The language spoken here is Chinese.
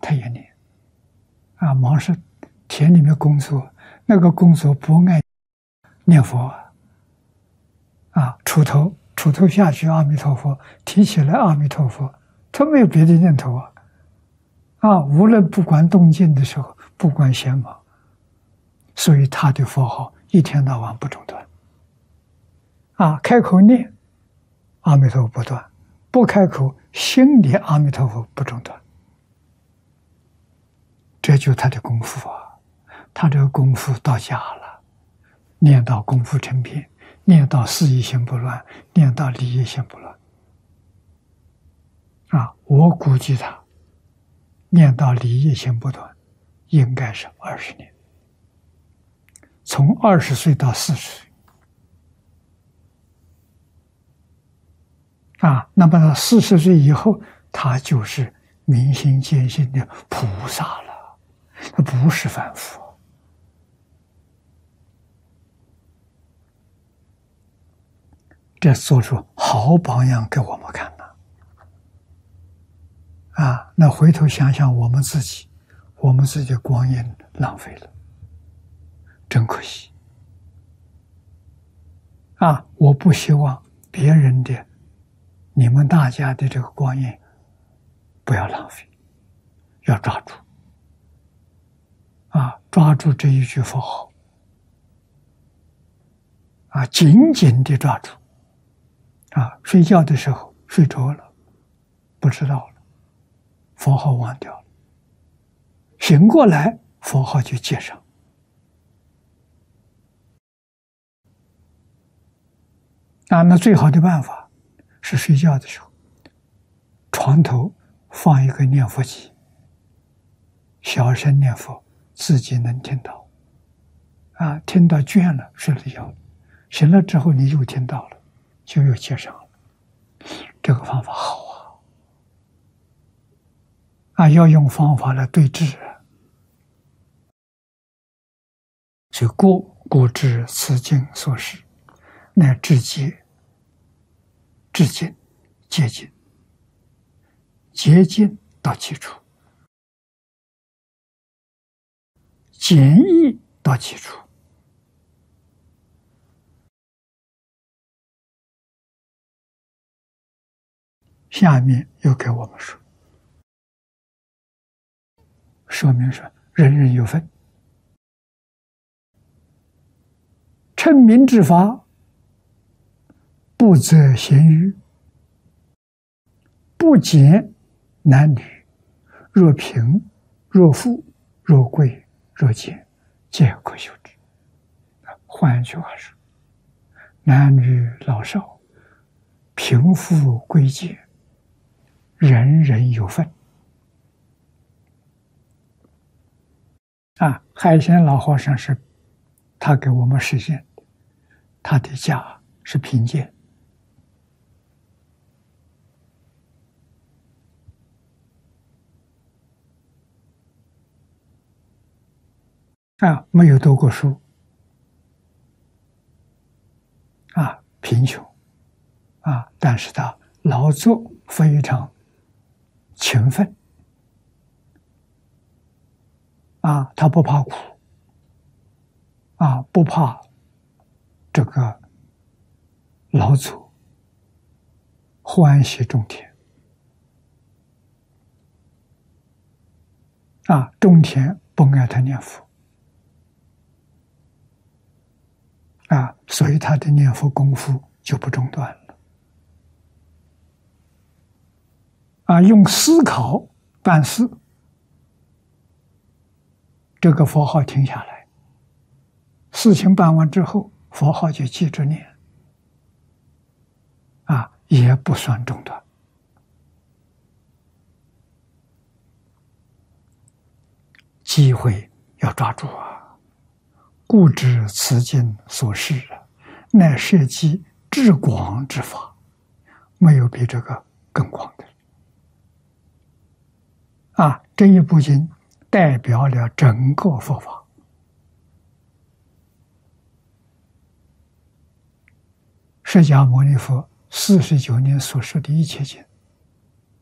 他也念。忙是田里面工作，那个工作不爱念佛锄头下去阿弥陀佛，提起来阿弥陀佛，他没有别的念头无论不管动静的时候，不管闲忙，所以他的佛号一天到晚不中断。开口念阿弥陀佛不断，不开口心里阿弥陀佛不中断。这就是他的功夫他这个功夫到家了，念到功夫成片，念到事业心不乱，念到理业心不乱。我估计他念到理业心不断，应该是20年，从20岁到40岁。那么到40岁以后，他就是明心见性的菩萨了，他不是凡夫。这做出好榜样给我们看了。那回头想想我们自己的光阴浪费了，真可惜。我不希望别人的、你们大家的这个光阴不要浪费，要抓住。抓住这一句佛号，紧紧地抓住。睡觉的时候睡着了，不知道了，佛号忘掉了，醒过来佛号就接上。那最好的办法是睡觉的时候，床头放一个念佛机，小声念佛，自己能听到。听到倦了，睡了觉，醒了之后你又听到了，就又接上了。这个方法好要用方法来对治。所以故知此经所示，乃至戒、至尽、戒尽，洁净到基础，简易到基础。下面又给我们说明说人人有份，称名之法，不择贤愚，不拣男女，若贫若富，若贵若贱，皆可修之。换一句话说，男女老少，贫富贵贱，人人有份。海鲜老和尚是他给我们实现的，他的家是贫贱。没有读过书，贫穷，但是他劳作非常勤奋，他不怕苦，不怕这个劳作，欢喜种田，种田不爱他念佛，所以他的念佛功夫就不中断了。用思考办事，这个佛号停下来，事情办完之后，佛号就记着念，也不算中断。机会要抓住故知此经所示乃涉及至广之法，没有比这个更广的。这一部经代表了整个佛法。释迦牟尼佛49年所说的一切经，